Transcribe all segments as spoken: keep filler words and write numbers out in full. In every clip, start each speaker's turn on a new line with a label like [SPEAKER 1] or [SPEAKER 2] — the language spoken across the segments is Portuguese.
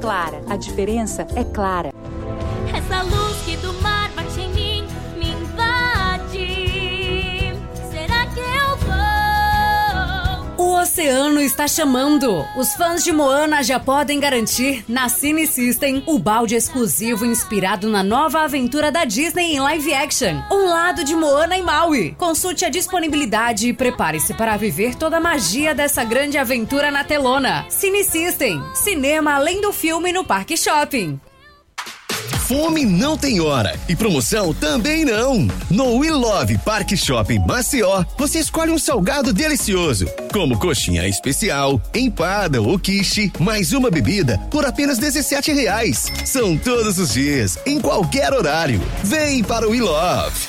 [SPEAKER 1] clara. A diferença é clara.
[SPEAKER 2] Essa luz que do mar bate em mim, me invade. Será que eu vou?
[SPEAKER 3] O oceano está chamando. Os fãs de Moana já podem garantir na Cine System o balde exclusivo inspirado na nova aventura da Disney em live action. Um lado de Moana em Maui. Consulte a disponibilidade e prepare-se para viver toda a magia dessa grande aventura na telona. Cine System. Cinema além do filme no Parque Shopping.
[SPEAKER 4] Fome não tem hora e promoção também não. No We Love Parque Shopping Maceió, você escolhe um salgado delicioso, como coxinha especial, empada ou quiche, mais uma bebida por apenas dezessete reais. São todos os dias, em qualquer horário. Vem para o We Love.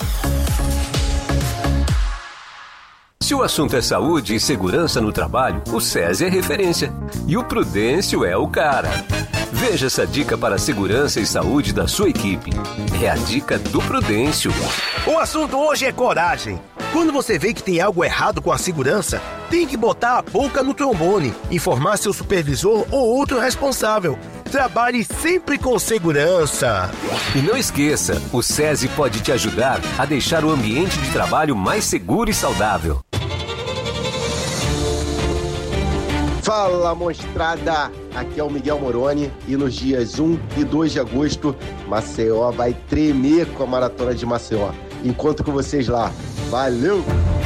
[SPEAKER 5] Se o assunto é saúde e segurança no trabalho, o SESI é referência. E o Prudêncio é o cara. Veja essa dica para a segurança e saúde da sua equipe. É a dica do Prudêncio.
[SPEAKER 6] O assunto hoje é coragem. Quando você vê que tem algo errado com a segurança, tem que botar a boca no trombone, informar seu supervisor ou outro responsável. Trabalhe sempre com segurança.
[SPEAKER 5] E não esqueça, o SESI pode te ajudar a deixar o ambiente de trabalho mais seguro e saudável.
[SPEAKER 7] Fala, mostrada! Aqui é o Miguel Moroni e nos dias um e dois de agosto, Maceió vai tremer com a Maratona de Maceió. Encontro com vocês lá. Valeu!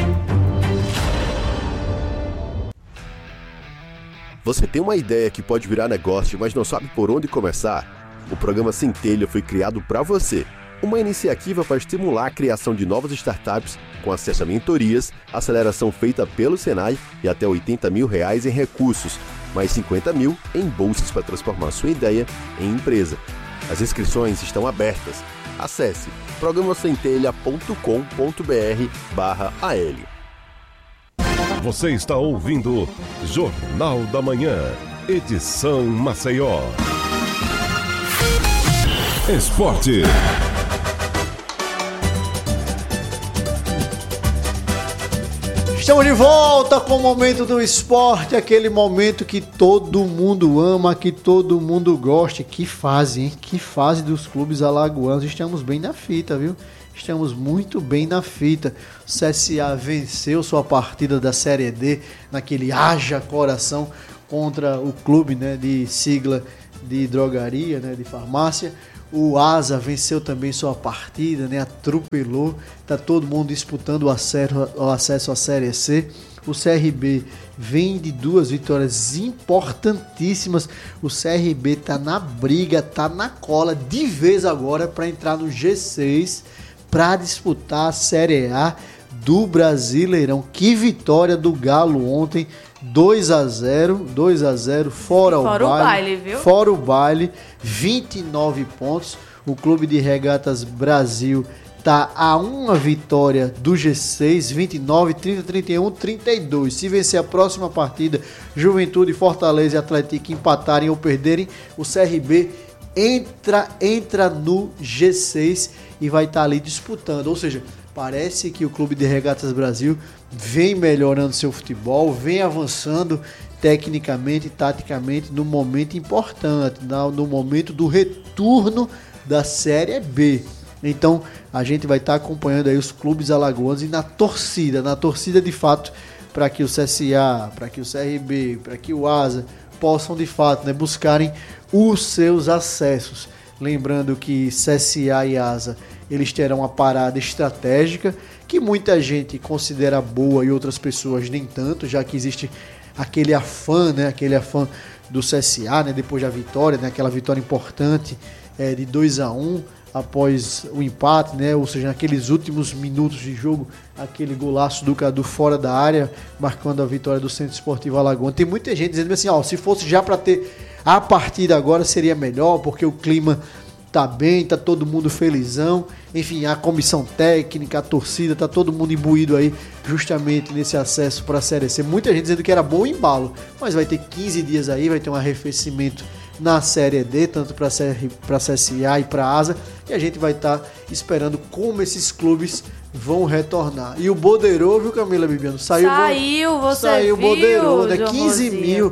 [SPEAKER 8] Você tem uma ideia que pode virar negócio, mas não sabe por onde começar? O programa Centelha foi criado para você. Uma iniciativa para estimular a criação de novas startups com acesso a mentorias, aceleração feita pelo Senai e até oitenta mil reais em recursos, mais cinquenta mil em bolsas para transformar sua ideia em empresa. As inscrições estão abertas. Acesse programa centelha ponto com ponto b r barra a l.
[SPEAKER 9] Você está ouvindo Jornal da Manhã, edição Maceió. Esporte.
[SPEAKER 10] Estamos de volta com o momento do esporte, aquele momento que todo mundo ama, que todo mundo gosta. Que fase, hein? Que fase dos clubes alagoanos. Estamos bem na fita, viu? Estamos muito bem na fita. O C S A venceu sua partida da Série D naquele haja coração contra o clube, né, de sigla de drogaria, né, de farmácia. O Asa venceu também sua partida, né? Atropelou. Tá todo mundo disputando o acesso, o acesso à Série C. O C R B vem de duas vitórias importantíssimas. O C R B tá na briga, tá na cola de vez agora para entrar no G seis para disputar a Série A do Brasileirão. Que vitória do Galo ontem. dois a zero, dois a zero, fora,
[SPEAKER 11] fora
[SPEAKER 10] o, baile,
[SPEAKER 11] o baile, viu?
[SPEAKER 10] Fora o baile, vinte e nove pontos. O Clube de Regatas Brasil está a uma vitória do G seis, vinte e nove, trinta, trinta e um, trinta e dois. Se vencer a próxima partida, Juventude, Fortaleza e Atlético empatarem ou perderem, o C R B entra, entra no G seis e vai estar tá ali disputando. Ou seja, parece que o Clube de Regatas Brasil vem melhorando seu futebol, vem avançando tecnicamente e taticamente no momento importante, no momento do retorno da Série B. Então a gente vai estar acompanhando aí os clubes alagoanos e na torcida, na torcida de fato, para que o C S A, para que o C R B, para que o Asa possam de fato, né, buscarem os seus acessos. Lembrando que C S A e Asa, eles terão uma parada estratégica que muita gente considera boa e outras pessoas nem tanto, já que existe aquele afã, né, aquele afã do C S A, né, depois da vitória, né, aquela vitória importante é, de dois a um após o empate, né, ou seja, naqueles últimos minutos de jogo, aquele golaço do Cadu fora da área, marcando a vitória do Centro Esportivo Alagoano. Tem muita gente dizendo assim, ó, se fosse já para ter a partida agora seria melhor, porque o clima tá bem, tá todo mundo felizão, enfim, a comissão técnica, a torcida, tá todo mundo imbuído aí justamente nesse acesso para a Série C. Muita gente dizendo que era bom embalo, mas vai ter quinze dias aí, vai ter um arrefecimento na Série D, tanto para a C S A e para a Asa, e a gente vai estar tá esperando como esses clubes vão retornar. E o Bodeiro, viu, Camila Bibiano? Saiu,
[SPEAKER 11] saiu você
[SPEAKER 10] saiu
[SPEAKER 11] viu,
[SPEAKER 10] Bodeiro, né?
[SPEAKER 11] João
[SPEAKER 10] quinze mil,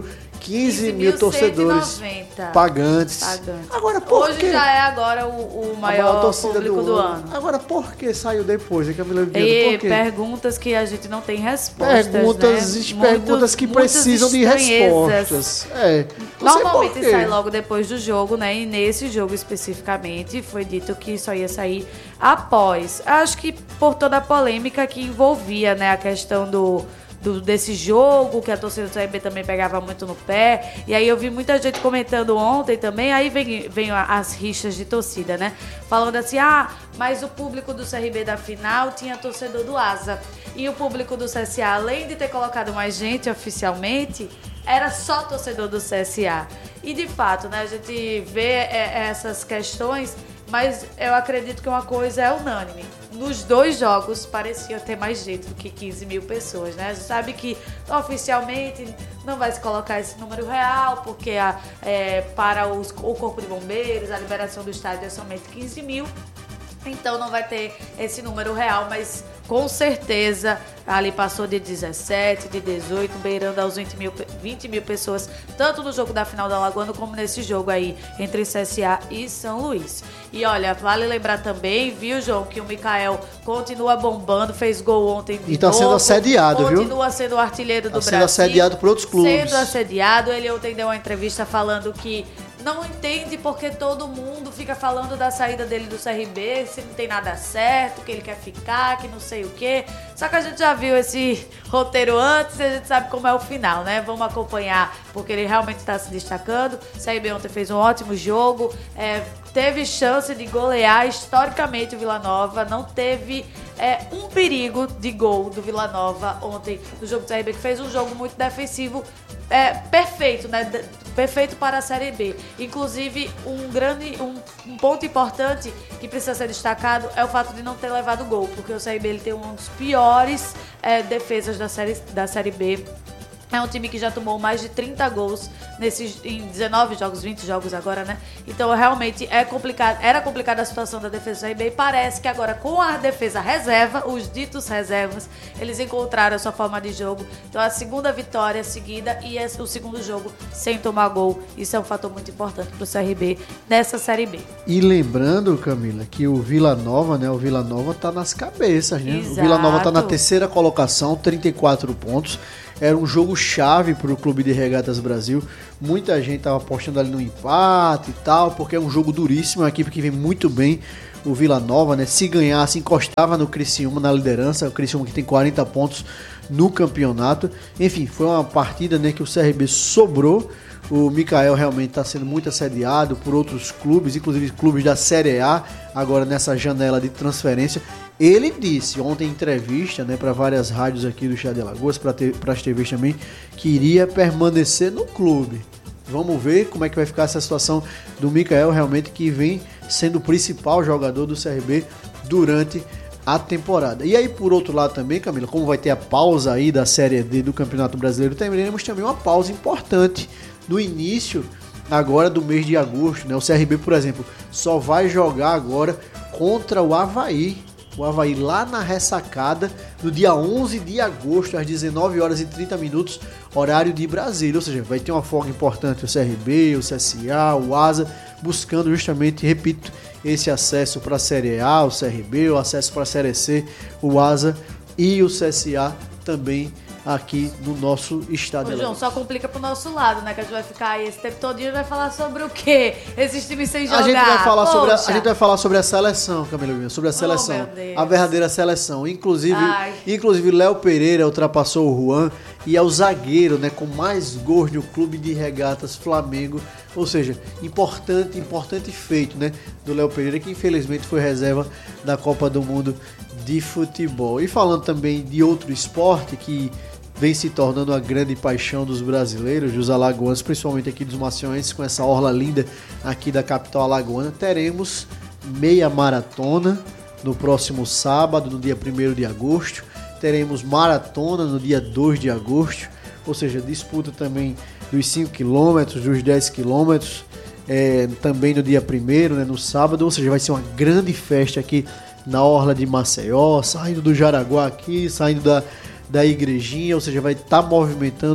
[SPEAKER 10] quinze mil torcedores pagantes.
[SPEAKER 11] pagantes.
[SPEAKER 10] Agora, por
[SPEAKER 11] Hoje
[SPEAKER 10] quê?
[SPEAKER 11] já é agora o, o maior público do, do ano.
[SPEAKER 10] Agora, por que saiu depois? É que eu me lembro
[SPEAKER 11] E
[SPEAKER 10] por quê?
[SPEAKER 11] perguntas que a gente não tem respostas,
[SPEAKER 10] Perguntas,
[SPEAKER 11] né?
[SPEAKER 10] perguntas
[SPEAKER 11] Muitos,
[SPEAKER 10] que precisam de respostas. É.
[SPEAKER 11] Normalmente sai logo depois do jogo, né? E nesse jogo especificamente foi dito que só ia sair após. Acho que por toda a polêmica que envolvia, né, a questão do, do desse jogo, que a torcida do C R B também pegava muito no pé. E aí eu vi muita gente comentando ontem também, aí vem, vem as rixas de torcida, né? Falando assim, ah, mas o público do C R B da final tinha torcedor do Asa. E o público do C S A, além de ter colocado mais gente oficialmente, era só torcedor do C S A. E de fato, né, a gente vê é, essas questões, mas eu acredito que uma coisa é unânime. Nos dois jogos parecia ter mais gente do que quinze mil pessoas, né? A gente sabe que oficialmente não vai se colocar esse número real, porque a, é, para os, o Corpo de Bombeiros, a liberação do estádio é somente quinze mil. Então não vai ter esse número real, mas com certeza ali passou de dezessete, de dezoito, beirando aos vinte mil, vinte mil pessoas, tanto no jogo da final da Alagoana como nesse jogo aí entre C S A e São Luís. E olha, vale lembrar também, viu, João, que o Mikael continua bombando, fez gol ontem de
[SPEAKER 10] E tá
[SPEAKER 11] novo,
[SPEAKER 10] sendo assediado,
[SPEAKER 11] continua
[SPEAKER 10] viu?
[SPEAKER 11] Continua sendo o artilheiro do
[SPEAKER 10] tá
[SPEAKER 11] Brasil.
[SPEAKER 10] Sendo assediado por outros clubes.
[SPEAKER 11] Sendo assediado, ele ontem deu uma entrevista falando que não entende porque todo mundo fica falando da saída dele do C R B, se não tem nada certo, que ele quer ficar, que não sei o quê. Só que a gente já viu esse roteiro antes e a gente sabe como é o final, né? Vamos acompanhar, porque ele realmente está se destacando. O C R B ontem fez um ótimo jogo, é, teve chance de golear historicamente o Vila Nova, não teve é, um perigo de gol do Vila Nova ontem no jogo do C R B, que fez um jogo muito defensivo, é, perfeito, né? Perfeito para a Série B. Inclusive, um grande, um, um ponto importante que precisa ser destacado é o fato de não ter levado gol, porque o C R B ele tem um dos piores é, defesas da série, da série B. É um time que já tomou mais de trinta gols nesses, em dezenove jogos, vinte jogos agora, né? Então, realmente, é complicado, era complicada a situação da defesa do C R B e parece que agora, com a defesa reserva, os ditos reservas, eles encontraram a sua forma de jogo. Então, a segunda vitória seguida e o segundo jogo sem tomar gol. Isso é um fator muito importante para o C R B nessa Série B.
[SPEAKER 10] E lembrando, Camila, que o Vila Nova, né? O Vila Nova tá nas cabeças, né?
[SPEAKER 11] Exato.
[SPEAKER 10] O Vila Nova tá na terceira colocação, trinta e quatro pontos. Era um jogo chave para o Clube de Regatas Brasil. Muita gente estava apostando ali no empate e tal, porque é um jogo duríssimo, uma equipe que vem muito bem, o Vila Nova, né? Se ganhasse, encostava no Criciúma na liderança, o Criciúma que tem quarenta pontos no campeonato. Enfim, foi uma partida, né, que o C R B sobrou. O Mikael realmente está sendo muito assediado por outros clubes, inclusive clubes da Série A, agora nessa janela de transferência. Ele disse ontem em entrevista, né, para várias rádios aqui do Estado de Alagoas, para as T Vs também, que iria permanecer no clube. Vamos ver como é que vai ficar essa situação do Mikael, realmente, que vem sendo o principal jogador do C R B durante a temporada. E aí, por outro lado também, Camila, como vai ter a pausa aí da Série D do Campeonato Brasileiro, teremos também uma pausa importante no início agora do mês de agosto, né? O C R B, por exemplo, só vai jogar agora contra o Avaí. O Avaí lá na Ressacada, no dia onze de agosto, às dezenove horas e trinta minutos, horário de Brasília. Ou seja, vai ter uma folga importante o C R B, o C S A, o Asa, buscando justamente, repito, esse acesso para a Série A, o C R B, o acesso para a Série C, o Asa e o C S A também aqui no nosso estado.
[SPEAKER 11] Ô, João, só complica pro nosso lado, né? Que a gente vai ficar aí esse tempo todo e vai falar sobre o quê? Esses times sem jogar.
[SPEAKER 10] A gente vai falar, sobre a, a, gente vai falar sobre a seleção, Camila, sobre a seleção. Oh, a verdadeira seleção. Inclusive, inclusive Léo Pereira ultrapassou o Juan e é o zagueiro, né, com mais gols no Clube de Regatas Flamengo. Ou seja, importante, importante feito, né, do Léo Pereira, que infelizmente foi reserva da Copa do Mundo de Futebol. E falando também de outro esporte que vem se tornando a grande paixão dos brasileiros, dos alagoanos, principalmente aqui dos macionenses, com essa orla linda aqui da capital alagoana, teremos meia maratona no próximo sábado, no dia primeiro de agosto, teremos maratona no dia dois de agosto, ou seja, disputa também dos cinco quilômetros, dos dez quilômetros, é, também no dia primeiro, né, no sábado, ou seja, vai ser uma grande festa aqui na orla de Maceió, saindo do Jaraguá aqui, saindo da da igrejinha, ou seja, vai estar tá movimentando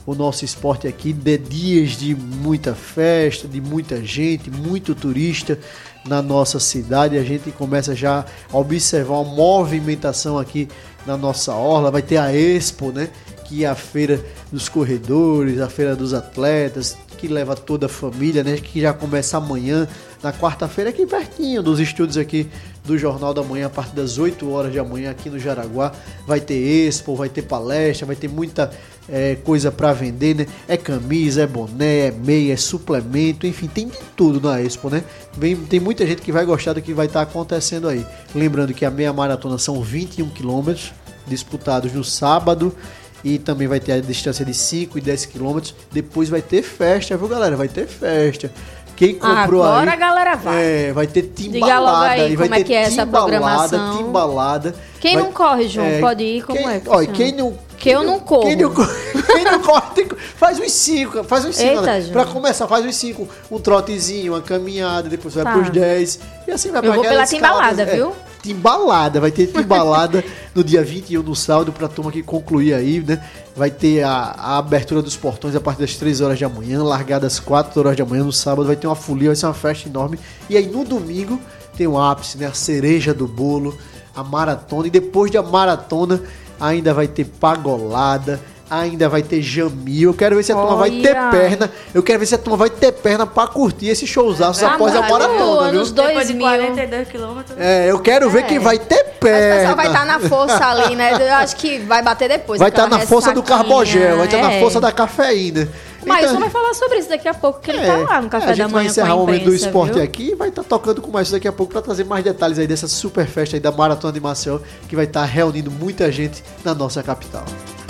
[SPEAKER 10] o nosso esporte aqui, de dias de muita festa, de muita gente, muito turista na nossa cidade. A gente começa já a observar uma movimentação aqui na nossa orla. Vai ter a Expo, né? Que é a feira dos corredores, a feira dos atletas, que leva toda a família, né? Que já começa amanhã, na quarta-feira, aqui pertinho dos estúdios aqui do Jornal da Manhã, a partir das oito horas da manhã aqui no Jaraguá. Vai ter Expo, vai ter palestra, vai ter muita é, coisa para vender, né? É camisa, é boné, é meia, é suplemento, enfim, tem de tudo na Expo, né? Vem, tem muita gente que vai gostar do que vai estar acontecendo aí. Lembrando que a meia maratona são vinte e um quilômetros disputados no sábado, e também vai ter a distância de cinco e dez quilômetros. Depois vai ter festa, viu, galera? Vai ter festa. Quem comprou
[SPEAKER 12] Agora
[SPEAKER 10] aí,
[SPEAKER 12] a galera vai.
[SPEAKER 10] É, vai ter
[SPEAKER 12] Diga logo
[SPEAKER 10] timbalada.
[SPEAKER 12] aí
[SPEAKER 10] E vai
[SPEAKER 12] como é
[SPEAKER 10] ter
[SPEAKER 12] que é essa
[SPEAKER 10] timbalada,
[SPEAKER 12] programação.
[SPEAKER 10] timbalada.
[SPEAKER 12] Quem
[SPEAKER 10] Vai-
[SPEAKER 12] não corre, João,
[SPEAKER 10] é,
[SPEAKER 12] pode ir, como
[SPEAKER 10] quem,
[SPEAKER 12] é que
[SPEAKER 10] olha,
[SPEAKER 12] funciona?
[SPEAKER 10] quem não,
[SPEAKER 12] Que eu não corro.
[SPEAKER 10] Quem não corre, quem não corre tem que- faz uns cinco, faz uns cinco.
[SPEAKER 12] Eita,
[SPEAKER 10] né?
[SPEAKER 12] João.
[SPEAKER 10] Pra começar, faz uns cinco. Um trotezinho, uma caminhada, depois vai
[SPEAKER 12] Tá.
[SPEAKER 10] pros dez. E assim vai
[SPEAKER 12] Eu
[SPEAKER 10] pra
[SPEAKER 12] vou
[SPEAKER 10] aquela
[SPEAKER 12] pela
[SPEAKER 10] escada,
[SPEAKER 12] timbalada,
[SPEAKER 10] é,
[SPEAKER 12] viu?
[SPEAKER 10] Timbalada, vai ter timbalada no dia vinte e um no sábado pra turma que concluir aí, né? Vai ter a, a abertura dos portões a partir das três horas da manhã, largada às quatro horas da manhã. No sábado vai ter uma folia, vai ser uma festa enorme. E aí no domingo tem o ápice, né? A cereja do bolo, a maratona. E depois da maratona ainda vai ter pagolada, ainda vai ter jamil. Eu quero ver se a turma vai ter
[SPEAKER 12] Olha.
[SPEAKER 10] perna. Eu quero ver se a turma vai ter perna pra curtir esse showzaço
[SPEAKER 12] Tá
[SPEAKER 10] após a
[SPEAKER 12] bom,
[SPEAKER 10] maratona, viu?
[SPEAKER 12] anos dois
[SPEAKER 11] Depois de
[SPEAKER 12] mil.
[SPEAKER 11] quarenta e dois quilômetros.
[SPEAKER 10] É, eu quero ver
[SPEAKER 12] É.
[SPEAKER 10] quem vai ter
[SPEAKER 12] Mas o
[SPEAKER 10] perna.
[SPEAKER 12] pessoal vai estar na força ali, né? Eu acho que vai bater depois.
[SPEAKER 10] Vai estar
[SPEAKER 12] aquela
[SPEAKER 10] na força do
[SPEAKER 12] ressaquinha,
[SPEAKER 10] carbogel, vai estar na
[SPEAKER 12] é.
[SPEAKER 10] força da cafeína.
[SPEAKER 12] Mas
[SPEAKER 10] Então,
[SPEAKER 12] vai falar sobre isso daqui a pouco, que ele
[SPEAKER 10] é,
[SPEAKER 12] tá lá no
[SPEAKER 10] é,
[SPEAKER 12] café
[SPEAKER 10] a
[SPEAKER 12] da
[SPEAKER 10] gente vai
[SPEAKER 12] manhã com
[SPEAKER 10] encerrar
[SPEAKER 12] a
[SPEAKER 10] o momento do
[SPEAKER 12] imprensa,
[SPEAKER 10] esporte
[SPEAKER 12] viu?
[SPEAKER 10] aqui e vai estar tocando com mais isso daqui a pouco para trazer mais detalhes aí dessa super festa aí da Maratona de Maceió, que vai estar reunindo muita gente na nossa capital.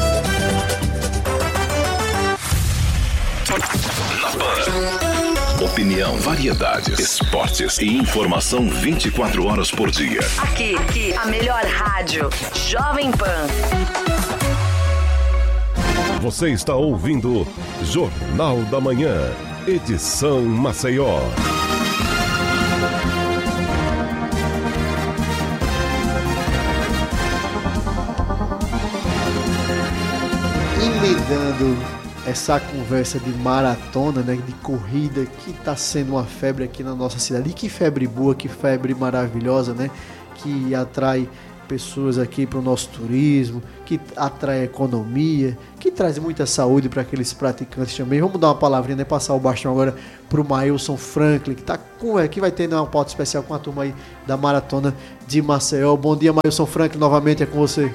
[SPEAKER 13] Opinião, variedades, esportes e informação vinte e quatro horas por dia.
[SPEAKER 14] Aqui, aqui, a melhor rádio. Jovem Pan.
[SPEAKER 9] Você está ouvindo Jornal da Manhã, edição Maceió.
[SPEAKER 10] Emendando essa conversa de maratona, né, de corrida, que está sendo uma febre aqui na nossa cidade. E que febre boa, que febre maravilhosa, né, que atrai pessoas aqui para o nosso turismo, que atrai economia, que traz muita saúde para aqueles praticantes também. Vamos dar uma palavrinha, né, passar o bastão agora para o Mailson Franklin, que, tá com, é, que vai ter uma pauta especial com a turma aí da Maratona de Maceió. Bom dia, Mailson Franklin, novamente é com você.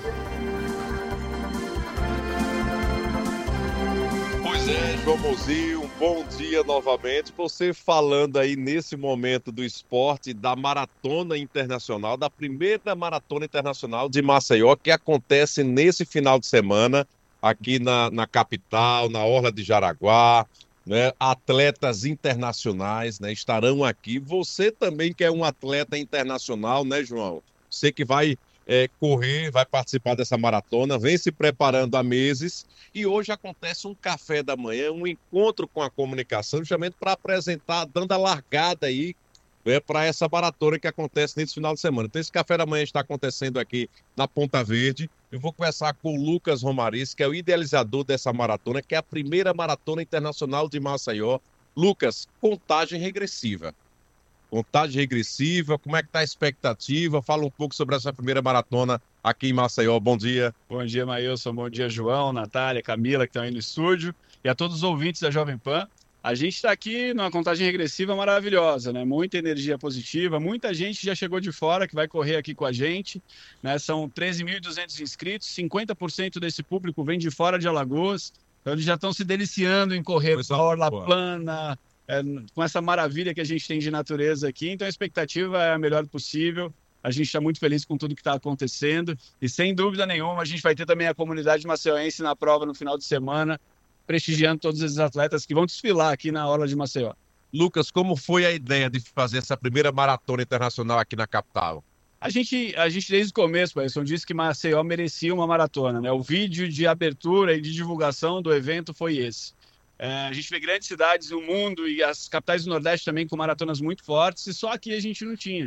[SPEAKER 15] João Mozinho, um bom dia novamente. Você falando aí nesse momento do esporte, da Maratona Internacional, da primeira Maratona Internacional de Maceió, que acontece nesse final de semana, aqui na, na capital, na Orla de Jaraguá, né? Atletas internacionais, né, estarão aqui. Você também que é um atleta internacional, né, João? Você que vai É, correr, vai participar dessa maratona, vem se preparando há meses e hoje acontece um café da manhã, um encontro com a comunicação, justamente para apresentar, dando a largada aí, né, para essa maratona que acontece nesse final de semana. Então esse café da manhã está acontecendo aqui na Ponta Verde. Eu vou conversar com o Lucas Romariz, que é o idealizador dessa maratona, que é a primeira maratona internacional de Maceió. Lucas, contagem regressiva. Contagem regressiva, como é que está a expectativa? Fala um pouco sobre essa primeira maratona aqui em Maceió. Bom dia.
[SPEAKER 16] Bom dia, Maílson. Bom dia, João, Natália, Camila, que estão aí no estúdio. E a todos os ouvintes da Jovem Pan. A gente está aqui numa contagem regressiva maravilhosa, né? Muita energia positiva, muita gente já chegou de fora que vai correr aqui com a gente, né? São treze mil e duzentos inscritos, cinquenta por cento desse público vem de fora de Alagoas. Então eles já estão se deliciando em correr por orla plana, É, com essa maravilha que a gente tem de natureza aqui. Então a expectativa é a melhor possível. A gente está muito feliz com tudo que está acontecendo e sem dúvida nenhuma a gente vai ter também a comunidade maceiense na prova no final de semana, prestigiando todos esses atletas que vão desfilar aqui na Orla de Maceió.
[SPEAKER 15] Lucas, como foi a ideia de fazer essa primeira maratona internacional aqui na capital?
[SPEAKER 16] A gente, a gente desde o começo, Wilson, disse que Maceió merecia uma maratona, né? O vídeo de abertura e de divulgação do evento foi esse. É, a gente vê grandes cidades no mundo e as capitais do Nordeste também com maratonas muito fortes e só aqui a gente não tinha.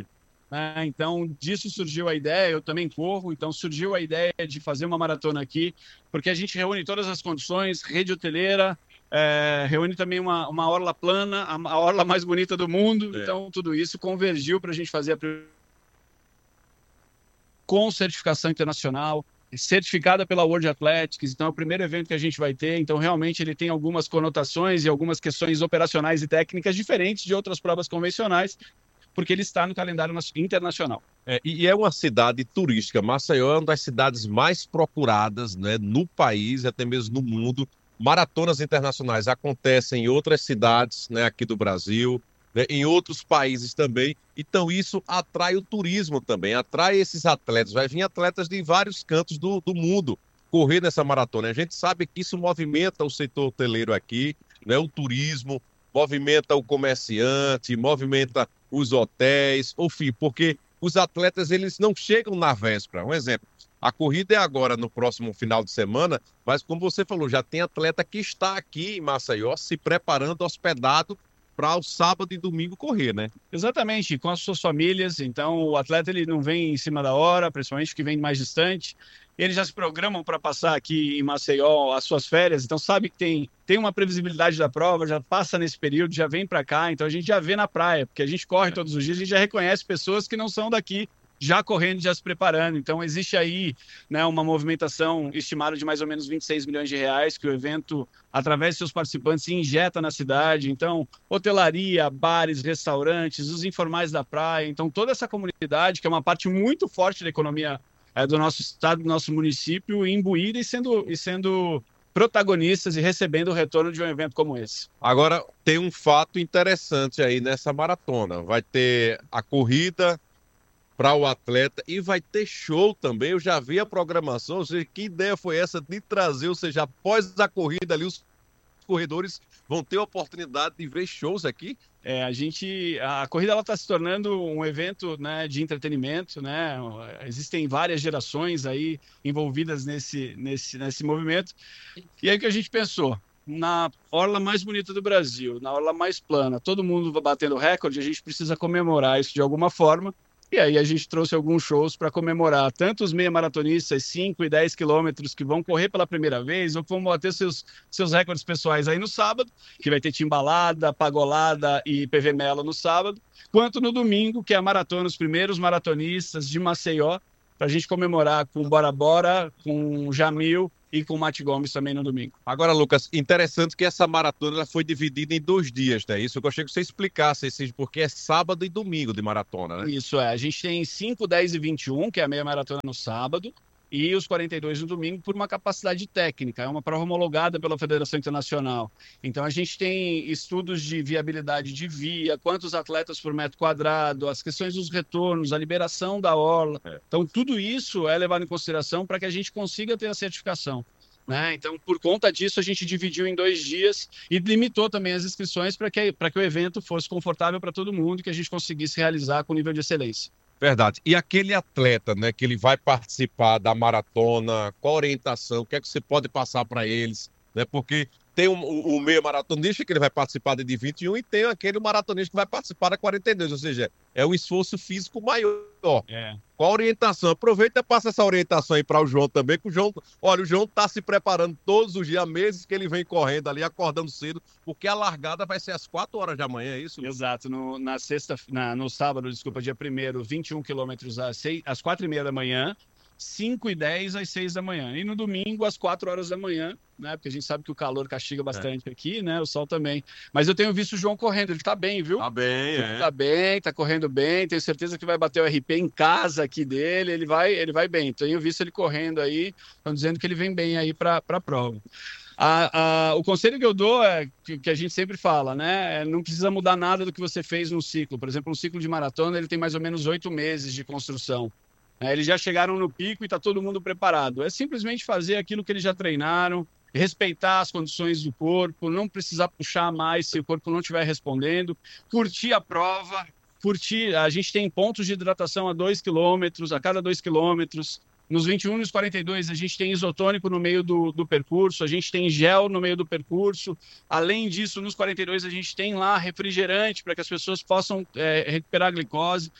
[SPEAKER 16] né? Então, disso surgiu a ideia, eu também corro, então surgiu a ideia de fazer uma maratona aqui, porque a gente reúne todas as condições, rede hoteleira, é, reúne também uma, uma orla plana, a, a orla mais bonita do mundo, é. Então tudo isso convergiu para a gente fazer a com certificação internacional, certificada pela World Athletics, então é o primeiro evento que a gente vai ter, então realmente ele tem algumas conotações e algumas questões operacionais e técnicas diferentes de outras provas convencionais, porque ele está no calendário internacional.
[SPEAKER 15] É, e é uma cidade turística. Maceió é uma das cidades mais procuradas, né, no país, até mesmo no mundo. Maratonas internacionais acontecem em outras cidades, né, aqui do Brasil, né, em outros países também. Então isso atrai o turismo também, atrai esses atletas. Vai vir atletas de vários cantos do, do mundo correr nessa maratona. A gente sabe que isso movimenta o setor hoteleiro aqui, né, o turismo, movimenta o comerciante, movimenta os hotéis, enfim, porque os atletas eles não chegam na véspera. Um exemplo, a corrida é agora no próximo final de semana, mas como você falou, já tem atleta que está aqui em Maceió se preparando, hospedado, para o sábado e domingo correr, né?
[SPEAKER 16] Exatamente, com as suas famílias. Então o atleta ele não vem em cima da hora, principalmente que vem mais distante. Eles já se programam para passar aqui em Maceió as suas férias, então sabe que tem, tem uma previsibilidade da prova, já passa nesse período, já vem para cá, então a gente já vê na praia, porque a gente corre todos os dias, a gente já reconhece pessoas que não são daqui, já correndo, já se preparando. Então existe aí, né, uma movimentação estimada de mais ou menos vinte e seis milhões de reais que o evento, através de seus participantes, injeta na cidade. Então, hotelaria, bares, restaurantes, os informais da praia. Então, toda essa comunidade, que é uma parte muito forte da economia é, do nosso estado, do nosso município, imbuída e sendo, e sendo protagonistas e recebendo o retorno de um evento como esse.
[SPEAKER 15] Agora, tem um fato interessante aí nessa maratona. Vai ter a corrida para o atleta e vai ter show também. Eu já vi a programação, ou seja, que ideia foi essa de trazer, ou seja, após a corrida ali, os corredores vão ter a oportunidade de ver shows aqui?
[SPEAKER 16] É, a gente, a corrida ela está se tornando um evento, né, de entretenimento, né? Existem várias gerações aí envolvidas nesse, nesse, nesse movimento. E aí o que a gente pensou? Na orla mais bonita do Brasil, na orla mais plana, todo mundo batendo recorde, a gente precisa comemorar isso de alguma forma. E aí a gente trouxe alguns shows para comemorar tanto os meia-maratonistas, cinco e dez quilômetros, que vão correr pela primeira vez, ou que vão bater seus, seus recordes pessoais aí no sábado, que vai ter Timbalada, Pagolada e P V Melo no sábado, quanto no domingo, que é a maratona, os primeiros maratonistas de Maceió, para a gente comemorar com Bora Bora, com Jamil e com o Mate Gomes também no domingo.
[SPEAKER 15] Agora, Lucas, interessante que essa maratona ela foi dividida em dois dias, né? Isso eu gostaria que você explicasse, porque é sábado e domingo de maratona, né?
[SPEAKER 16] Isso é, a gente tem cinco, dez e vinte e um, que é a meia maratona no sábado, e os quarenta e dois no domingo por uma capacidade técnica, é uma prova homologada pela Federação Internacional. Então a gente tem estudos de viabilidade de via, quantos atletas por metro quadrado, as questões dos retornos, a liberação da orla. É. Então tudo isso é levado em consideração para que a gente consiga ter a certificação. Né? Então, por conta disso, a gente dividiu em dois dias e limitou também as inscrições para que, para que o evento fosse confortável para todo mundo e que a gente conseguisse realizar com nível de excelência.
[SPEAKER 15] Verdade. E aquele atleta, né, que ele vai participar da maratona, qual a orientação, o que é que você pode passar para eles, né? Porque tem o, o, o meio maratonista que ele vai participar de vinte e um e tem aquele maratonista que vai participar da quarenta e dois, ou seja, é um esforço físico maior.
[SPEAKER 16] É.
[SPEAKER 15] Qual a orientação? Aproveita e passa essa orientação aí para o João também, que o João, olha, o João está se preparando todos os dias, meses que ele vem correndo ali, acordando cedo, porque a largada vai ser às quatro horas da manhã, é isso?
[SPEAKER 16] Exato, no, na sexta, na, no sábado, desculpa, dia primeiro, vinte e um quilômetros às, seis, às quatro e meia da manhã, cinco e dez às seis da manhã. E no domingo, às quatro horas da manhã, né? Porque a gente sabe que o calor castiga bastante é. aqui, né? O sol também. Mas eu tenho visto o João correndo, ele tá bem, viu?
[SPEAKER 15] Tá bem,
[SPEAKER 16] ele
[SPEAKER 15] é.
[SPEAKER 16] Tá bem, tá correndo bem, tenho certeza que vai bater o R P em casa aqui dele, ele vai, ele vai bem. Tenho visto ele correndo aí, estão dizendo que ele vem bem aí para a prova. A, a, o conselho que eu dou é que, que a gente sempre fala, né? É, não precisa mudar nada do que você fez no ciclo. Por exemplo, um ciclo de maratona, ele tem mais ou menos oito meses de construção. É, eles já chegaram no pico e está todo mundo preparado. É simplesmente fazer aquilo que eles já treinaram, respeitar as condições do corpo, não precisar puxar mais se o corpo não estiver respondendo, curtir a prova, curtir. A gente tem pontos de hidratação a dois quilômetros, a cada dois quilômetros. Nos vinte e um e nos quarenta e dois, a gente tem isotônico no meio do, do percurso, a gente tem gel no meio do percurso. Além disso, nos quarenta e dois, a gente tem lá refrigerante para que as pessoas possam é, recuperar a glicose.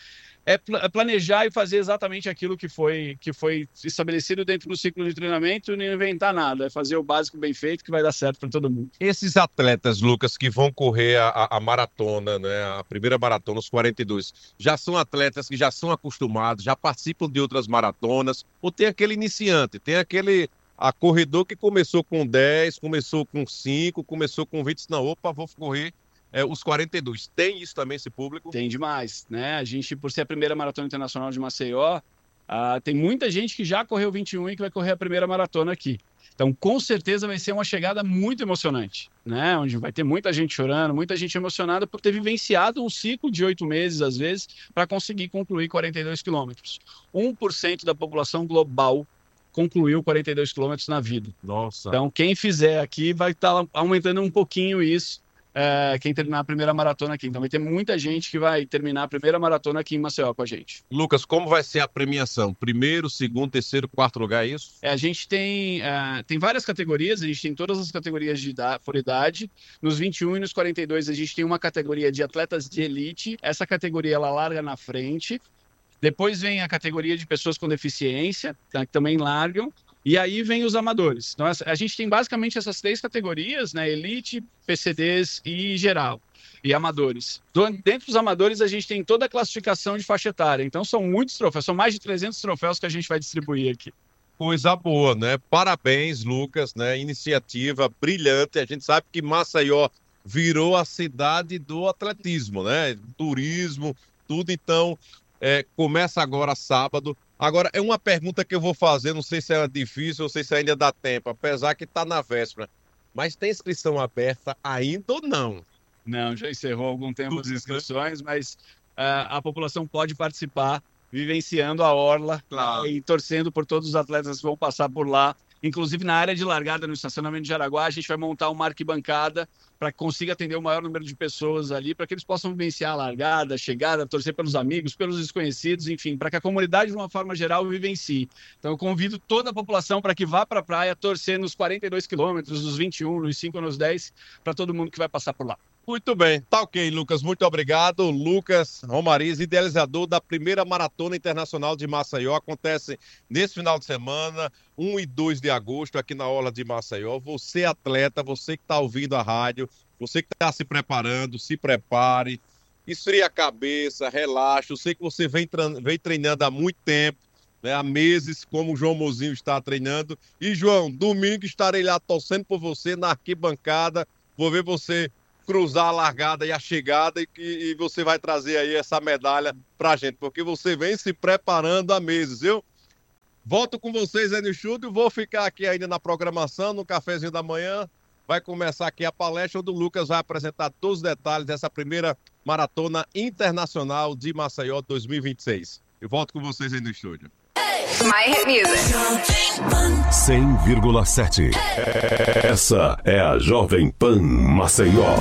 [SPEAKER 16] é planejar e fazer exatamente aquilo que foi, que foi estabelecido dentro do ciclo de treinamento e não inventar nada. É fazer o básico bem feito que vai dar certo para todo mundo.
[SPEAKER 15] Esses atletas, Lucas, que vão correr a, a maratona, né, a primeira maratona, os quarenta e dois, já são atletas que já são acostumados, já participam de outras maratonas, ou tem aquele iniciante, tem aquele a corredor que começou com dez, começou com cinco, começou com vinte, não, opa, vou correr é, os quarenta e dois. Tem isso também, esse público?
[SPEAKER 16] Tem demais, né? A gente, por ser a primeira maratona internacional de Maceió, uh, tem muita gente que já correu vinte e um e que vai correr a primeira maratona aqui. Então, com certeza vai ser uma chegada muito emocionante, né? Onde vai ter muita gente chorando, muita gente emocionada por ter vivenciado um ciclo de oito meses, às vezes, para conseguir concluir quarenta e dois quilômetros. um por cento da população global concluiu quarenta e dois quilômetros na vida.
[SPEAKER 15] Nossa.
[SPEAKER 16] Então, quem fizer aqui vai estar tá aumentando um pouquinho isso, é, quem terminar a primeira maratona aqui. Então, vai ter muita gente que vai terminar a primeira maratona aqui em Maceió com a gente.
[SPEAKER 15] Lucas, como vai ser a premiação? Primeiro, segundo, terceiro, quarto lugar, é isso?
[SPEAKER 16] É, a gente tem, uh, tem várias categorias, a gente tem todas as categorias de idade, por idade. Nos vinte e um e nos quarenta e dois, a gente tem uma categoria de atletas de elite. Essa categoria, ela larga na frente. Depois vem a categoria de pessoas com deficiência, tá, que também largam. E aí vem os amadores. Então, a gente tem basicamente essas três categorias, né? Elite, P C Ds e geral. E amadores. Dentro dos amadores, a gente tem toda a classificação de faixa etária. Então, são muitos troféus. São mais de trezentos troféus que a gente vai distribuir aqui.
[SPEAKER 15] Coisa boa, né? Parabéns, Lucas, né? Iniciativa brilhante. A gente sabe que Maceió virou a cidade do atletismo, né? Turismo, tudo. Então, é, começa agora sábado. Agora, é uma pergunta que eu vou fazer, não sei se é difícil, não sei se ainda dá tempo, apesar que está na véspera. Mas tem inscrição aberta ainda ou não?
[SPEAKER 16] Não, já encerrou há algum tempo as inscrições, mas uh, a população pode participar, vivenciando a orla, claro, e torcendo por todos os atletas que vão passar por lá. Inclusive, na área de largada, no estacionamento de Jaraguá, a gente vai montar uma arquibancada para que consiga atender o maior número de pessoas ali, para que eles possam vivenciar a largada, a chegada, torcer pelos amigos, pelos desconhecidos, enfim, para que a comunidade, de uma forma geral, vivencie. Então, eu convido toda a população para que vá para a praia torcer nos quarenta e dois quilômetros, nos vinte e um, nos cinco, nos dez, para todo mundo que vai passar por lá.
[SPEAKER 15] Muito bem, tá ok, Lucas, muito obrigado. Lucas Romariz, idealizador da primeira Maratona Internacional de Maceió, acontece nesse final de semana, um e dois de agosto, aqui na Orla de Maceió. Você atleta, você que está ouvindo a rádio, você que está se preparando, se prepare, esfria a cabeça, relaxa. Eu sei que você vem, vem treinando há muito tempo, né, há meses, como o João Mozinho está treinando. E, João, domingo estarei lá torcendo por você na arquibancada, vou ver você cruzar a largada e a chegada e, e você vai trazer aí essa medalha pra gente, porque você vem se preparando há meses, viu? Volto com vocês aí no estúdio, vou ficar aqui ainda na programação, no cafezinho da manhã, vai começar aqui a palestra onde o Lucas vai apresentar todos os detalhes dessa primeira Maratona Internacional de Maceió dois mil e vinte e seis. Eu volto com vocês aí no estúdio.
[SPEAKER 14] My Hit Music
[SPEAKER 9] cem vírgula sete. Essa é a Jovem Pan Maceió.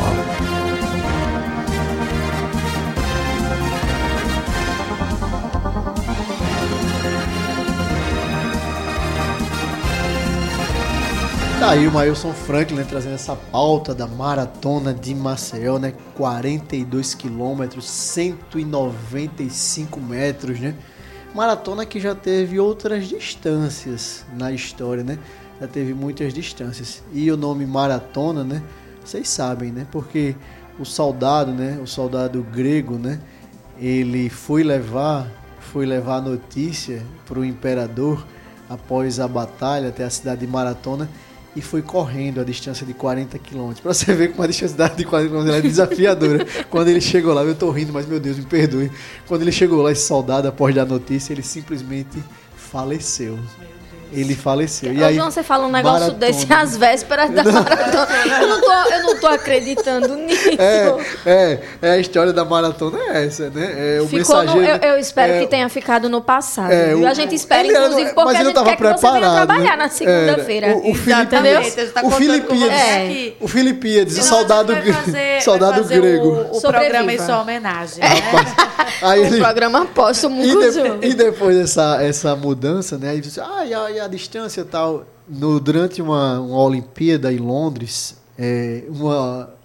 [SPEAKER 10] Tá aí o Mailson Franklin, né, trazendo essa pauta da Maratona de Maceió, né? quarenta e dois quilômetros, cento e noventa e cinco metros, né? Maratona que já teve outras distâncias na história, né? Já teve muitas distâncias. E o nome maratona, né? Vocês sabem, né? Porque o soldado, né? O soldado grego, né? Ele foi levar, foi levar a notícia para o imperador após a batalha até a cidade de Maratona e foi correndo a distância de quarenta quilômetros. Para você ver como a distância de quarenta quilômetros é desafiadora. Quando ele chegou lá, eu tô rindo, mas meu Deus, me perdoe. Quando ele chegou lá, esse soldado, após dar a notícia, ele simplesmente faleceu. Ele faleceu. E
[SPEAKER 12] Ô,
[SPEAKER 10] aí,
[SPEAKER 12] João, você fala um negócio
[SPEAKER 10] maratona.
[SPEAKER 12] desse às vésperas da maratona. Eu não tô, eu não tô acreditando nisso.
[SPEAKER 10] É, é, é, a história da maratona é essa, né? É, o
[SPEAKER 12] Ficou
[SPEAKER 10] mensageiro,
[SPEAKER 12] no, eu, eu espero
[SPEAKER 10] é,
[SPEAKER 12] que tenha ficado no passado.
[SPEAKER 10] É,
[SPEAKER 12] viu?
[SPEAKER 10] o,
[SPEAKER 12] a gente espera,
[SPEAKER 10] ele,
[SPEAKER 12] inclusive, porque a gente quer que você venha trabalhar na segunda-feira.
[SPEAKER 10] É, o, o Filipíades,
[SPEAKER 11] tá
[SPEAKER 10] o Filipíades,
[SPEAKER 11] é.
[SPEAKER 10] o Filipíades, o
[SPEAKER 11] Senão
[SPEAKER 10] soldado,
[SPEAKER 11] vai fazer,
[SPEAKER 10] soldado
[SPEAKER 11] vai fazer
[SPEAKER 10] grego.
[SPEAKER 11] O, o programa em sua homenagem.
[SPEAKER 12] É.
[SPEAKER 11] Né?
[SPEAKER 10] Aí
[SPEAKER 12] o
[SPEAKER 10] ele,
[SPEAKER 12] programa póstumo.
[SPEAKER 10] E, de, e depois dessa essa mudança, né? Aí você, ah, e a, e a distância e tal. No, durante uma, uma Olimpíada em Londres, é, uma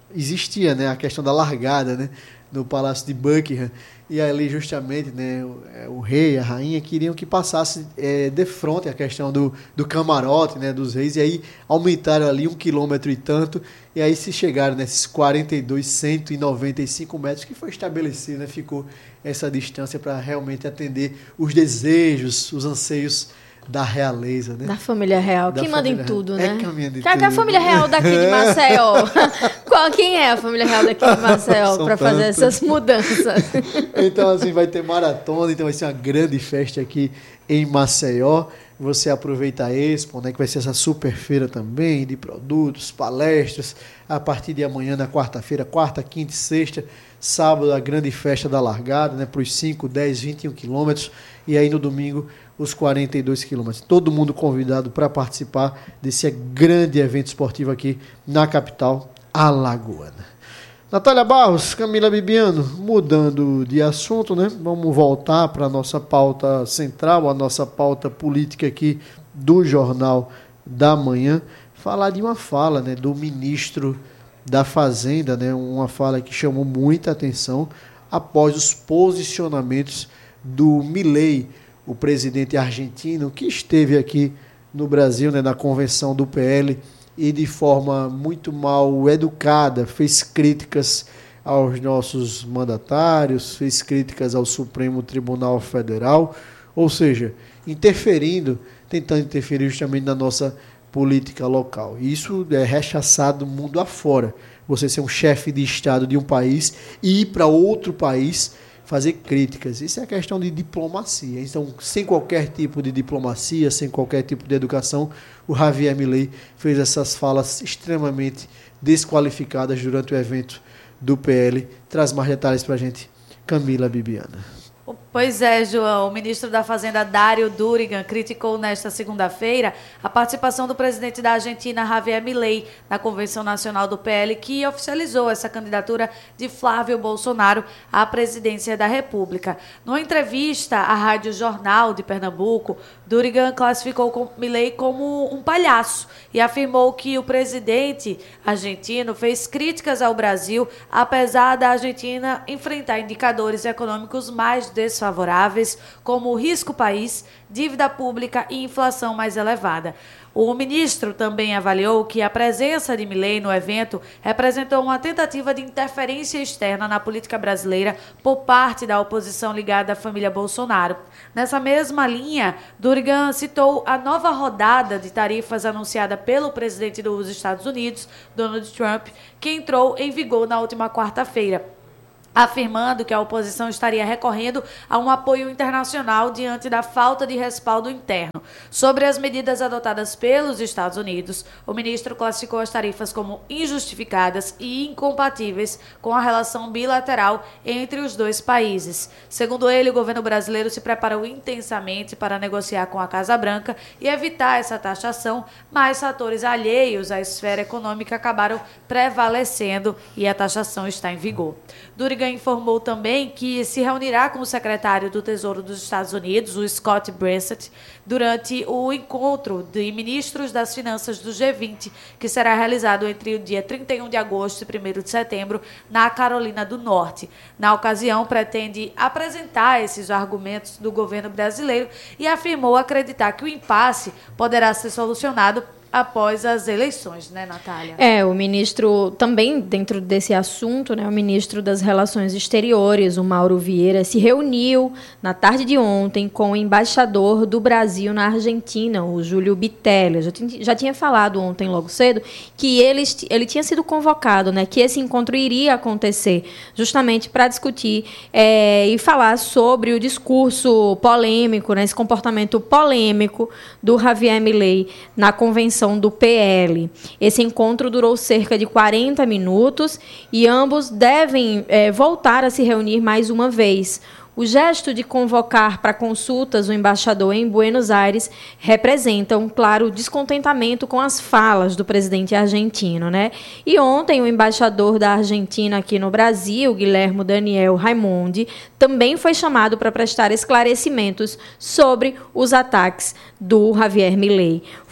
[SPEAKER 10] existia, né, a questão da largada, né, no Palácio de Buckingham, e ali justamente, né, o, o rei, a rainha queriam que passasse é, de frente a questão do, do camarote, né, dos reis, e aí aumentaram ali um quilômetro e tanto, e aí se chegaram nesses quarenta e dois, cento e noventa e cinco metros que foi estabelecido, né, ficou essa distância para realmente atender os desejos, os anseios da realeza, né?
[SPEAKER 12] Da família real,
[SPEAKER 10] da
[SPEAKER 12] que manda em tudo, né?
[SPEAKER 10] É que manda em
[SPEAKER 12] Qual
[SPEAKER 10] tudo.
[SPEAKER 12] é a família real daqui de Maceió? Qual, quem é a família real daqui de Maceió para fazer essas mudanças?
[SPEAKER 10] Então, assim, vai ter maratona, então vai ser uma grande festa aqui em Maceió. Você aproveita a Expo, né, que vai ser essa super feira também, de produtos, palestras, a partir de amanhã, na quarta-feira, quarta, quinta e sexta, sábado, a grande festa da largada, né, para os cinco, dez, vinte e um quilômetros, e aí no domingo, os quarenta e dois quilômetros. Todo mundo convidado para participar desse grande evento esportivo aqui na capital alagoana. Natália Barros, Camila Bibiano, mudando de assunto, né? Vamos voltar para a nossa pauta central, a nossa pauta política aqui do Jornal da Manhã, falar de uma fala, né, do ministro da Fazenda, né, uma fala que chamou muita atenção após os posicionamentos do Milei, o presidente argentino, que esteve aqui no Brasil, né, na convenção do P L, e de forma muito mal educada fez críticas aos nossos mandatários, fez críticas ao Supremo Tribunal Federal, ou seja, interferindo, tentando interferir justamente na nossa política local. E isso é rechaçado mundo afora. Você ser um chefe de Estado de um país e ir para outro país fazer críticas. Isso é questão de diplomacia. Então, sem qualquer tipo de diplomacia, sem qualquer tipo de educação, o Javier Milei fez essas falas extremamente desqualificadas durante o evento do P L. Traz mais detalhes para a gente, Camila Bibiana.
[SPEAKER 11] Pois é, João. O ministro da Fazenda, Dário Durigan, criticou nesta segunda-feira a participação do presidente da Argentina, Javier Milei, na Convenção Nacional do P L, que oficializou essa candidatura de Flávio Bolsonaro à presidência da República. Numa entrevista à Rádio Jornal de Pernambuco, Durigan classificou Milei como um palhaço e afirmou que o presidente argentino fez críticas ao Brasil, apesar da Argentina enfrentar indicadores econômicos mais desfavoráveis, como o risco país, dívida pública e inflação mais elevada. O ministro também avaliou que a presença de Milei no evento representou uma tentativa de interferência externa na política brasileira por parte da oposição ligada à família Bolsonaro. Nessa mesma linha, Durigan citou a nova rodada de tarifas anunciada pelo presidente dos Estados Unidos, Donald Trump, que entrou em vigor na última quarta-feira, afirmando que a oposição estaria recorrendo a um apoio internacional diante da falta de respaldo interno. Sobre as medidas adotadas pelos Estados Unidos, o ministro classificou as tarifas como injustificadas e incompatíveis com a relação bilateral entre os dois países. Segundo ele, o governo brasileiro se preparou intensamente para negociar com a Casa Branca e evitar essa taxação, mas fatores alheios à esfera econômica acabaram prevalecendo e a taxação está em vigor. Durigan informou também que se reunirá com o secretário do Tesouro dos Estados Unidos, o Scott Bressett, durante o encontro de ministros das finanças do G vinte, que será realizado entre o dia trinta e um de agosto e primeiro de setembro, na Carolina do Norte. Na ocasião, pretende apresentar esses argumentos do governo brasileiro e afirmou acreditar que o impasse poderá ser solucionado após as eleições, né, Natália?
[SPEAKER 12] É, o ministro, também dentro desse assunto, né, o ministro das Relações Exteriores, o Mauro Vieira, se reuniu na tarde de ontem com o embaixador do Brasil na Argentina, o Júlio Bitelli. Já, já tinha falado ontem, logo cedo, que ele, ele tinha sido convocado, né, que esse encontro iria acontecer justamente para discutir é, e falar sobre o discurso polêmico, né, esse comportamento polêmico do Javier Milei na convenção do P L. Esse encontro durou cerca de quarenta minutos e ambos devem é, voltar a se reunir mais uma vez. O gesto de convocar para consultas o embaixador em Buenos Aires representa um claro descontentamento com as falas do presidente argentino, né? E ontem o embaixador da Argentina aqui no Brasil, Guilherme Daniel Raimondi, também foi chamado para prestar esclarecimentos sobre os ataques do Javier Milei.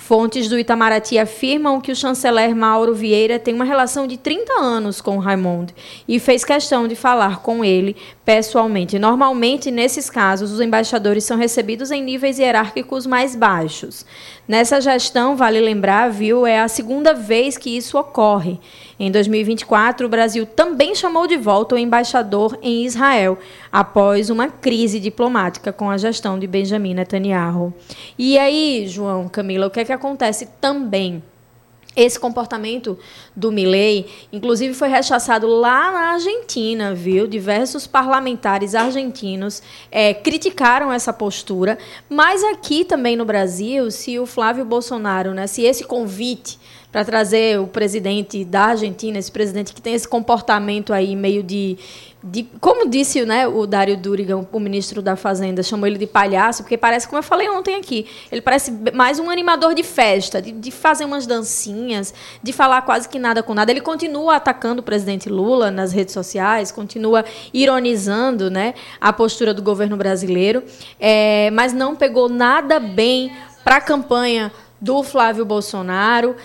[SPEAKER 12] Fontes do Itamaraty afirmam que o chanceler Mauro Vieira tem uma relação de trinta anos com Raimundo e fez questão de falar com ele pessoalmente. Normalmente, nesses casos, os embaixadores são recebidos em níveis hierárquicos mais baixos. Nessa gestão, vale lembrar, viu, é a segunda vez que isso ocorre. Em dois mil e vinte e quatro, o Brasil também chamou de volta o embaixador em Israel, após uma crise diplomática com a gestão de Benjamin Netanyahu. E aí, João, Camila, o que é que acontece também? Esse comportamento do Milei, inclusive, foi rechaçado lá na Argentina, viu? Diversos parlamentares argentinos é, criticaram essa postura, mas aqui também no Brasil, se o Flávio Bolsonaro, né, se esse convite para trazer o presidente da Argentina, esse presidente que tem esse comportamento aí meio de... de como disse, né, o Dário Durigan, o ministro da Fazenda, chamou ele de palhaço, porque parece, como eu falei ontem aqui, ele parece mais um animador de festa, de, de fazer umas dancinhas, de falar quase que nada com nada. Ele continua atacando o presidente Lula nas redes sociais, continua ironizando, né, a postura do governo brasileiro, é, mas não pegou nada bem para a campanha do Flávio Bolsonaro.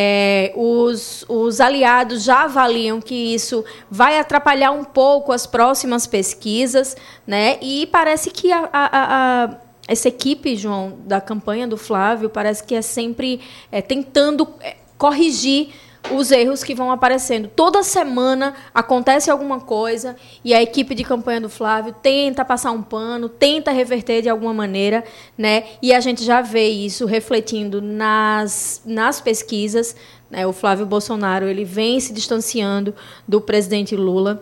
[SPEAKER 12] É, os, os aliados já avaliam que isso vai atrapalhar um pouco as próximas pesquisas, né? E parece que a, a, a, essa equipe, João, da campanha do Flávio, parece que é sempre é, tentando é, corrigir os erros que vão aparecendo. Toda semana acontece alguma coisa e a equipe de campanha do Flávio tenta passar um pano, tenta reverter de alguma maneira, né? E a gente já vê isso refletindo nas, nas pesquisas, né? O Flávio Bolsonaro, ele vem se distanciando do presidente Lula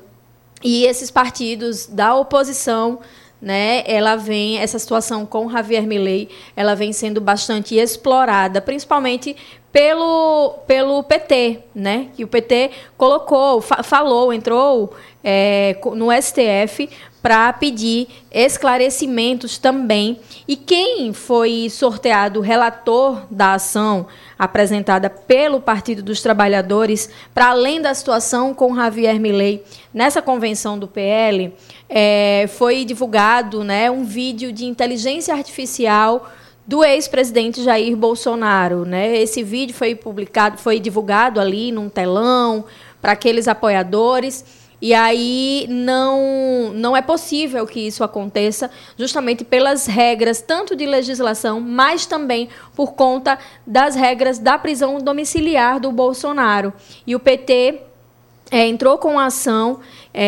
[SPEAKER 12] e esses partidos da oposição, né, ela vem, essa situação com Javier Milei, ela vem sendo bastante explorada, principalmente pelo, pelo P T, né, que o P T colocou, fa- falou, entrou é, no S T F para pedir esclarecimentos também. E quem foi sorteado relator da ação apresentada pelo Partido dos Trabalhadores, para além da situação com Javier Milei, nessa convenção do P L, é, foi divulgado, né, um vídeo de inteligência artificial do ex-presidente Jair Bolsonaro, né? Esse vídeo foi publicado, foi divulgado ali num telão para aqueles apoiadores. E aí não, não é possível que isso aconteça justamente pelas regras, tanto de legislação, mas também por conta das regras da prisão domiciliar do Bolsonaro. E o P T é, entrou com a ação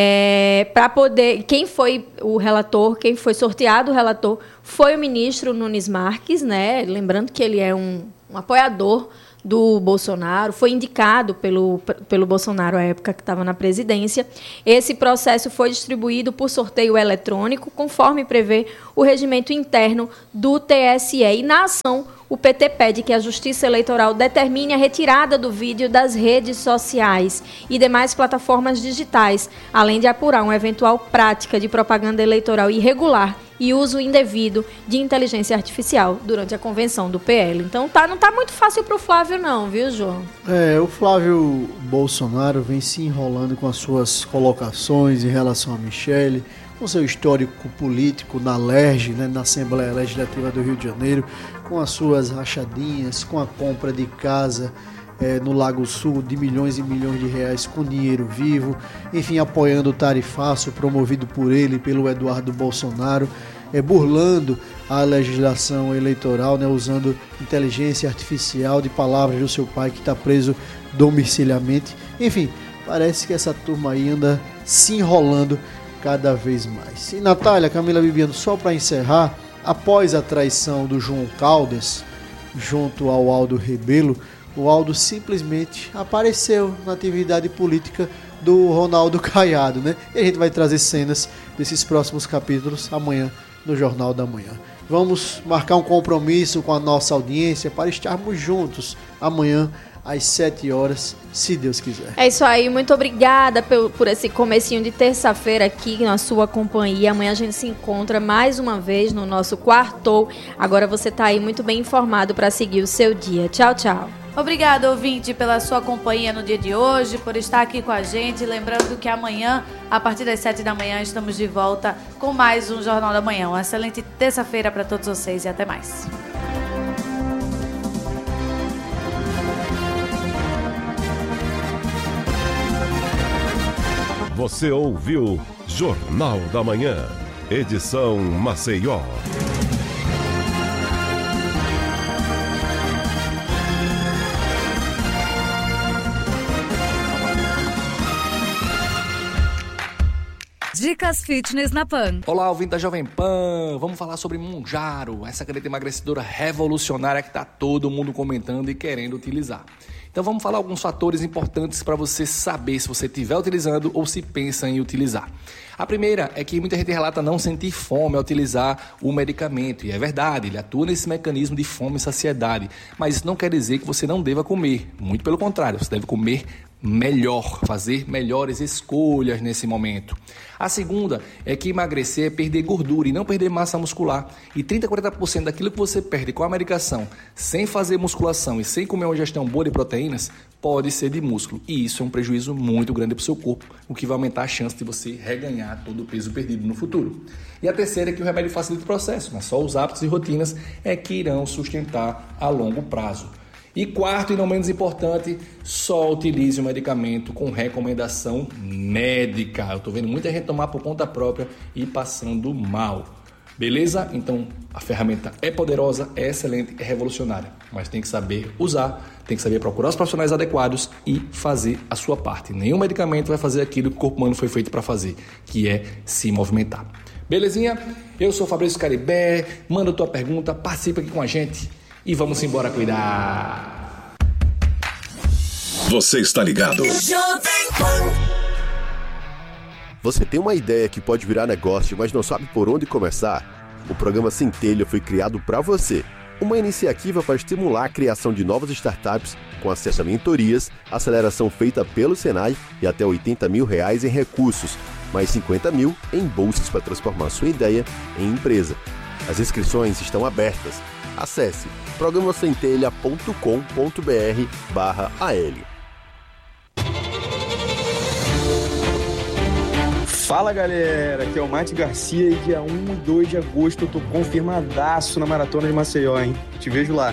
[SPEAKER 12] é, para poder... Quem foi o relator, quem foi sorteado o relator, foi o ministro Nunes Marques, né? Lembrando que ele é um, um apoiador do Bolsonaro, foi indicado pelo, pelo Bolsonaro à época que estava na presidência. Esse processo foi distribuído por sorteio eletrônico, conforme prevê o regimento interno do T S E. E na ação, o P T pede que a Justiça Eleitoral determine a retirada do vídeo das redes sociais e demais plataformas digitais, além de apurar uma eventual prática de propaganda eleitoral irregular e uso indevido de inteligência artificial durante a convenção do P L. Então tá, não tá muito fácil pro Flávio não, viu, João?
[SPEAKER 10] É, o Flávio Bolsonaro vem se enrolando com as suas colocações em relação a Michele, com seu histórico político na L E R J, né, na Assembleia Legislativa do Rio de Janeiro, com as suas rachadinhas, com a compra de casa é, no Lago Sul de milhões e milhões de reais com dinheiro vivo, enfim, apoiando o tarifaço promovido por ele, pelo Eduardo Bolsonaro, é, burlando a legislação eleitoral, né, usando inteligência artificial de palavras do seu pai que está preso domiciliarmente. Enfim, parece que essa turma aí anda se enrolando cada vez mais. E Natália, Camila Bibiano, só para encerrar, após a traição do João Caldas junto ao Aldo Rebelo, o Aldo simplesmente apareceu na atividade política do Ronaldo Caiado, né? E a gente vai trazer cenas desses próximos capítulos amanhã no Jornal da Manhã. Vamos marcar um compromisso com a nossa audiência para estarmos juntos amanhã às sete horas, se Deus quiser.
[SPEAKER 12] É isso aí, muito obrigada por, por esse comecinho de terça-feira aqui na sua companhia. Amanhã a gente se encontra mais uma vez no nosso Quartou. Agora você está aí muito bem informado para seguir o seu dia. Tchau, tchau.
[SPEAKER 11] Obrigada, ouvinte, pela sua companhia no dia de hoje, por estar aqui com a gente. Lembrando que amanhã, a partir das sete da manhã, estamos de volta com mais um Jornal da Manhã. Uma excelente terça-feira para todos vocês e até mais.
[SPEAKER 9] Você ouviu Jornal da Manhã, edição Maceió.
[SPEAKER 3] Dicas Fitness na Pan.
[SPEAKER 17] Olá, ouvinte da Jovem Pan. Vamos falar sobre Mounjaro, essa caneta emagrecedora revolucionária que está todo mundo comentando e querendo utilizar. Então vamos falar alguns fatores importantes para você saber se você estiver utilizando ou se pensa em utilizar. A primeira é que muita gente relata não sentir fome ao utilizar o medicamento. E é verdade, ele atua nesse mecanismo de fome e saciedade. Mas isso não quer dizer que você não deva comer. Muito pelo contrário, você deve comer melhor, fazer melhores escolhas nesse momento. A segunda é que emagrecer é perder gordura e não perder massa muscular. E trinta a quarenta por cento daquilo que você perde com a medicação, sem fazer musculação e sem comer uma ingestão boa de proteínas, pode ser de músculo. E isso é um prejuízo muito grande para o seu corpo, o que vai aumentar a chance de você reganhar todo o peso perdido no futuro. E a terceira é que o remédio facilita o processo, mas só os hábitos e rotinas é que irão sustentar a longo prazo. E quarto e não menos importante, só utilize o medicamento com recomendação médica. Eu estou vendo muita gente tomar por conta própria e passando mal. Beleza? Então a ferramenta é poderosa, é excelente, é revolucionária. Mas tem que saber usar, tem que saber procurar os profissionais adequados e fazer a sua parte. Nenhum medicamento vai fazer aquilo que o corpo humano foi feito para fazer, que é se movimentar. Belezinha? Eu sou o Fabrício Caribé, manda tua pergunta, participa aqui com a gente. E vamos embora cuidar.
[SPEAKER 13] Você está ligado?
[SPEAKER 8] Você tem uma ideia que pode virar negócio, mas não sabe por onde começar? O programa Centelha foi criado para você. Uma iniciativa para estimular a criação de novas startups com acesso a mentorias, aceleração feita pelo Senai e até oitenta mil reais em recursos, mais cinquenta mil em bolsas para transformar sua ideia em empresa. As inscrições estão abertas. Acesse programa centelha ponto com ponto br barra A L.
[SPEAKER 18] Fala galera, aqui é o Mate Garcia e dia um e dois de agosto eu tô confirmadaço na Maratona de Maceió, hein? Te vejo lá.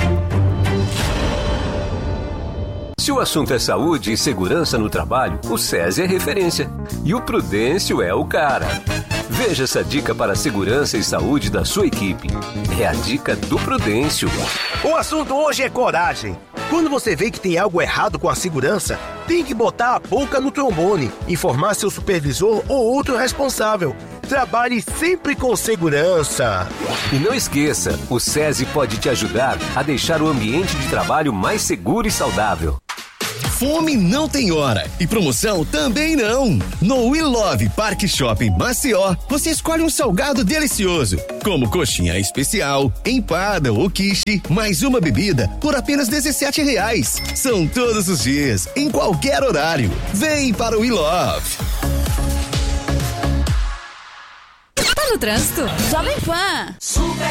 [SPEAKER 5] Se o assunto é saúde e segurança no trabalho, o SESI é referência. E o Prudêncio é o cara. Veja essa dica para a segurança e saúde da sua equipe. É a dica do Prudêncio.
[SPEAKER 6] O assunto hoje é coragem. Quando você vê que tem algo errado com a segurança, tem que botar a boca no trombone, informar seu supervisor ou outro responsável. Trabalhe sempre com segurança.
[SPEAKER 5] E não esqueça, o SESI pode te ajudar a deixar o ambiente de trabalho mais seguro e saudável.
[SPEAKER 4] Fome não tem hora e promoção também não. No We Love Park Shopping Maceió, você escolhe um salgado delicioso, como coxinha especial, empada ou quiche, mais uma bebida por apenas dezessete reais. São todos os dias, em qualquer horário. Vem para o We Love.
[SPEAKER 3] Tá no trânsito? Jovem Pan. Super